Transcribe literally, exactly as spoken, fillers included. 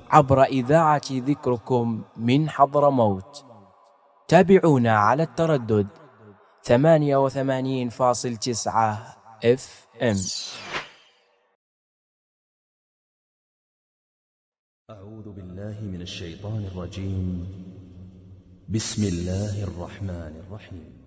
عبر إذاعة ذكركم من حضرموت. تابعونا على التردد ثمانية وثمانين فاصل تسعة اف ام. أعوذ بالله من الشيطان الرجيم. بسم الله الرحمن الرحيم.